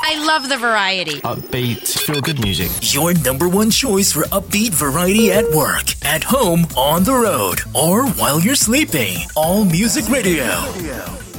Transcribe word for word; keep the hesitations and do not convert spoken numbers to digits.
I love the variety. Upbeat, feel-good music. Your number one choice for upbeat variety at work, at home, on the road, or while you're sleeping. All Music Radio.